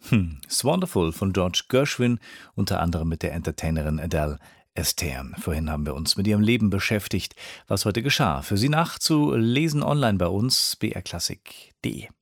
It's Wonderful von George Gershwin, unter anderem mit der Entertainerin Adele Esther. Vorhin haben wir uns mit ihrem Leben beschäftigt, was heute geschah. Für Sie nachzulesen online bei uns, brklassik.de.